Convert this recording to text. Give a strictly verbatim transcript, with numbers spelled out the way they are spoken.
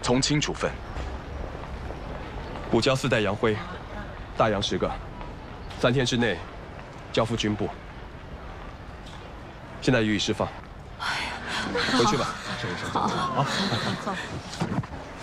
从轻处分。 补交四袋洋灰，大洋十个，三天之内交付军部。现在予以释放。回去吧。 好。好。